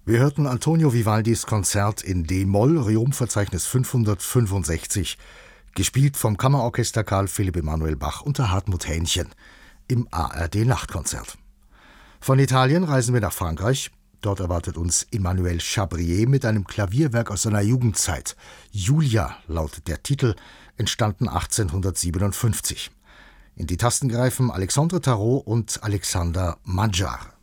Wir hörten Antonio Vivaldis Konzert in D-Moll, Reumverzeichnis 565, gespielt vom Kammerorchester Karl Philipp Emanuel Bach unter Hartmut Hähnchen im ARD-Nachtkonzert. Von Italien reisen wir nach Frankreich. Dort erwartet uns Emmanuel Chabrier mit einem Klavierwerk aus seiner Jugendzeit. Julia lautet der Titel, entstanden 1857. In die Tasten greifen Alexandre Tarot und Alexander Madjar.